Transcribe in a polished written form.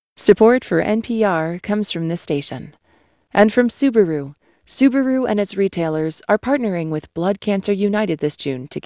Support for NPR comes from this station and from Subaru. Subaru and its retailers are partnering with Blood Cancer United this June to